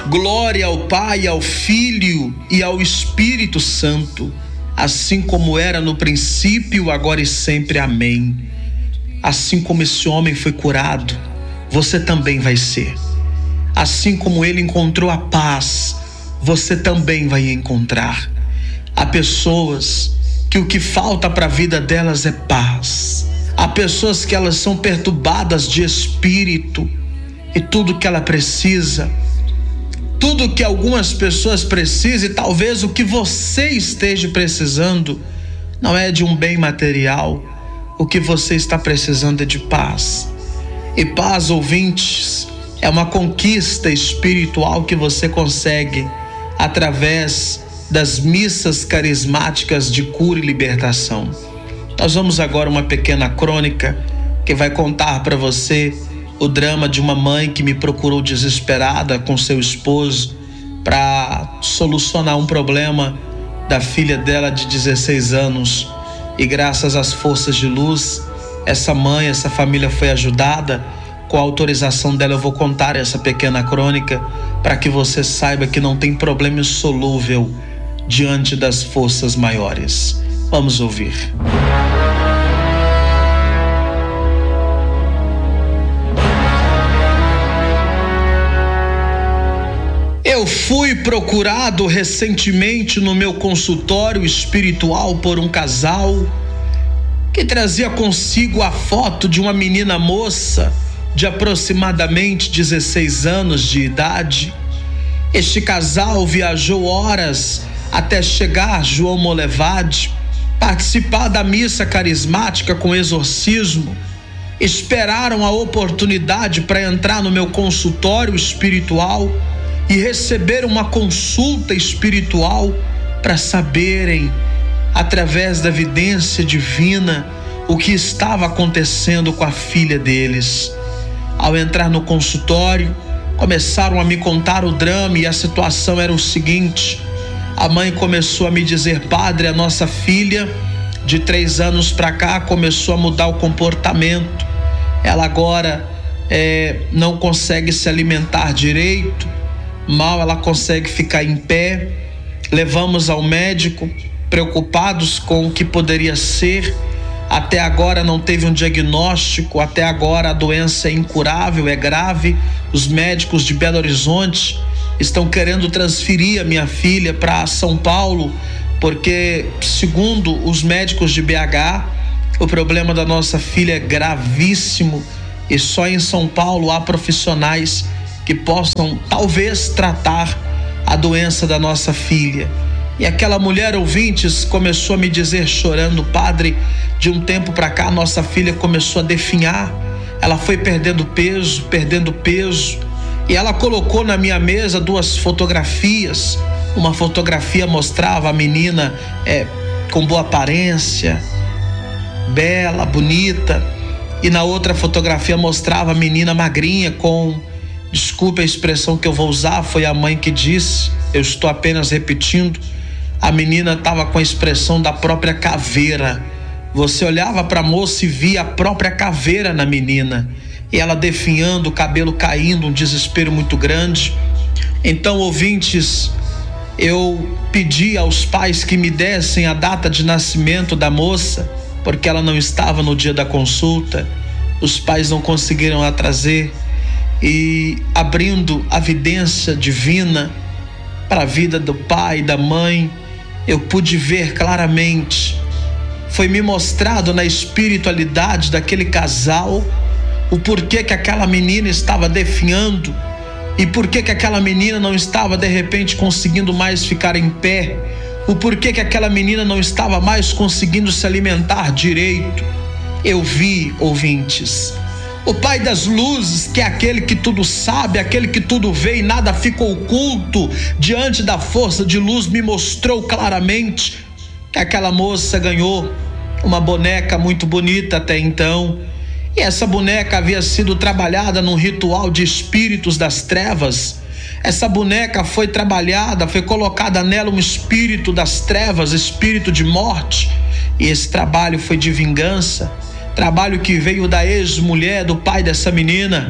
Glória ao Pai, ao Filho e ao Espírito Santo, assim como era no princípio, agora e sempre. Amém. Assim como esse homem foi curado, você também vai ser. Assim como ele encontrou a paz, você também vai encontrar. Há pessoas que o que falta para a vida delas é paz. Há pessoas que elas são perturbadas de espírito e tudo que ela precisa, tudo que algumas pessoas precisam, e talvez o que você esteja precisando não é de um bem material. O que você está precisando é de paz. E paz, ouvintes, é uma conquista espiritual que você consegue através das missas carismáticas de cura e libertação. Nós vamos agora uma pequena crônica que vai contar para você o drama de uma mãe que me procurou desesperada com seu esposo para solucionar um problema da filha dela de 16 anos. E graças às forças de luz, essa mãe, essa família foi ajudada. Com a autorização dela, eu vou contar essa pequena crônica para que você saiba que não tem problema insolúvel diante das forças maiores. Vamos ouvir. Eu fui procurado recentemente no meu consultório espiritual por um casal que trazia consigo a foto de uma menina moça de aproximadamente 16 anos de idade. Este casal viajou horas até chegar João Molevade, participar da missa carismática com exorcismo. Esperaram a oportunidade para entrar no meu consultório espiritual e receber uma consulta espiritual para saberem, através da evidência divina, o que estava acontecendo com a filha deles. Ao entrar no consultório, começaram a me contar o drama, e a situação era o seguinte: a mãe começou a me dizer: padre, a nossa filha de 3 anos para cá começou a mudar o comportamento. Ela agora não consegue se alimentar direito, mal ela consegue ficar em pé. Levamos ao médico, preocupados com o que poderia ser. Até agora não teve um diagnóstico, até agora a doença é incurável, é grave. Os médicos de Belo Horizonte estão querendo transferir a minha filha para São Paulo, porque, segundo os médicos de BH, o problema da nossa filha é gravíssimo e só em São Paulo há profissionais que possam talvez tratar a doença da nossa filha. E aquela mulher, ouvintes, começou a me dizer chorando: padre, de um tempo para cá nossa filha começou a definhar, ela foi perdendo peso, e ela colocou na minha mesa 2 fotografias. Uma fotografia mostrava a menina com boa aparência, bela, bonita, e na outra fotografia mostrava a menina magrinha com, desculpe a expressão que eu vou usar, foi a mãe que disse, eu estou apenas repetindo, a menina estava com a expressão da própria caveira. Você olhava para a moça e via a própria caveira na menina, e ela definhando, o cabelo caindo, um desespero muito grande. Então, ouvintes, eu pedi aos pais que me dessem a data de nascimento da moça, porque ela não estava no dia da consulta. Os pais não conseguiram a trazer, e abrindo a evidência divina para a vida do pai e da mãe, eu pude ver claramente. Foi me mostrado na espiritualidade daquele casal o porquê que aquela menina estava definhando e porquê que aquela menina não estava de repente conseguindo mais ficar em pé, o porquê que aquela menina não estava mais conseguindo se alimentar direito. Eu vi, ouvintes, o Pai das Luzes, que é aquele que tudo sabe, aquele que tudo vê e nada fica oculto diante da força de luz, me mostrou claramente que aquela moça ganhou uma boneca muito bonita até então, e essa boneca havia sido trabalhada num ritual de espíritos das trevas. Essa boneca foi trabalhada, foi colocada nela um espírito das trevas, espírito de morte, e esse trabalho foi de vingança, trabalho que veio da ex-mulher do pai dessa menina,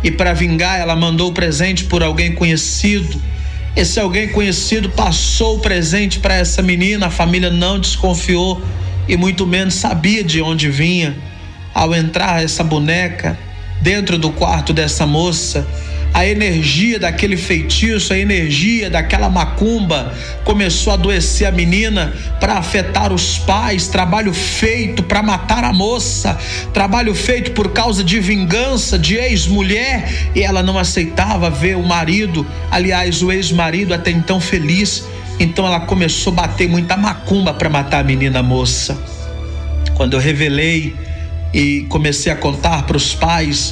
e para vingar ela mandou o presente por alguém conhecido. Esse alguém conhecido passou o presente para essa menina, a família não desconfiou e muito menos sabia de onde vinha. Ao entrar essa boneca dentro do quarto dessa moça, a energia daquele feitiço, a energia daquela macumba começou a adoecer a menina para afetar os pais. Trabalho feito para matar a moça, trabalho feito por causa de vingança de ex-mulher, e ela não aceitava ver o marido, aliás, o ex-marido até então feliz. Então ela começou a bater muita macumba para matar a menina moça. Quando eu revelei e comecei a contar para os pais,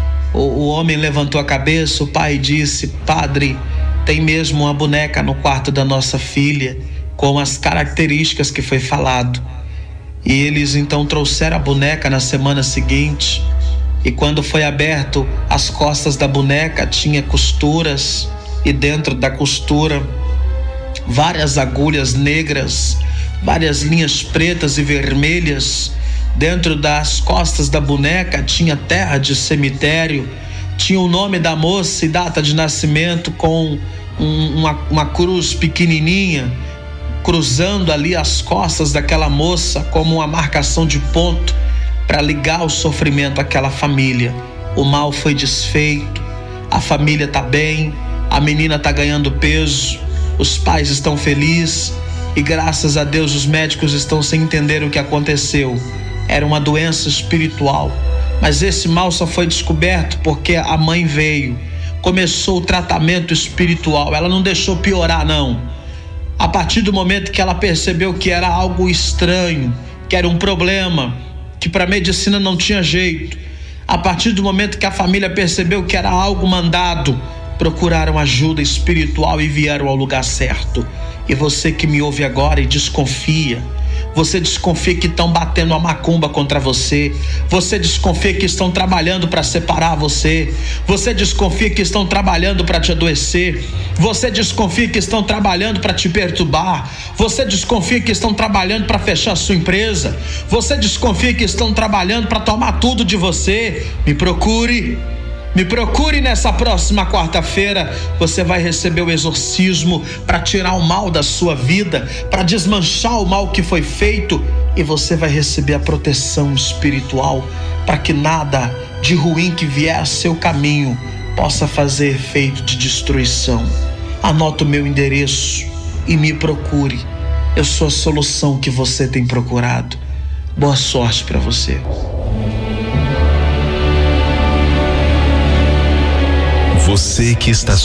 o homem levantou a cabeça, o pai disse: padre, tem mesmo uma boneca no quarto da nossa filha, com as características que foi falado. E eles então trouxeram a boneca na semana seguinte, e quando foi aberto as costas da boneca, tinha costuras, e dentro da costura várias agulhas negras, várias linhas pretas e vermelhas. Dentro das costas da boneca tinha terra de cemitério, tinha o nome da moça e data de nascimento com uma cruz pequenininha cruzando ali as costas daquela moça como uma marcação de ponto para ligar o sofrimento àquela família. O mal foi desfeito, a família está bem, a menina está ganhando peso, os pais estão felizes e graças a Deus os médicos estão sem entender o que aconteceu. Era uma doença espiritual, mas esse mal só foi descoberto porque a mãe veio, começou o tratamento espiritual. Ela não deixou piorar, não. A partir do momento que ela percebeu que era algo estranho, que era um problema, que para a medicina não tinha jeito, a partir do momento que a família percebeu que era algo mandado, procuraram ajuda espiritual e vieram ao lugar certo. E você que me ouve agora e desconfia, você desconfia que estão batendo a macumba contra você, você desconfia que estão trabalhando para separar você, você desconfia que estão trabalhando para te adoecer, você desconfia que estão trabalhando para te perturbar, você desconfia que estão trabalhando para fechar a sua empresa, você desconfia que estão trabalhando para tomar tudo de você. Me procure nessa próxima quarta-feira. Você vai receber o exorcismo para tirar o mal da sua vida, para desmanchar o mal que foi feito, e você vai receber a proteção espiritual para que nada de ruim que vier a seu caminho possa fazer efeito de destruição. Anota o meu endereço e me procure. Eu sou a solução que você tem procurado. Boa sorte para você. Você que está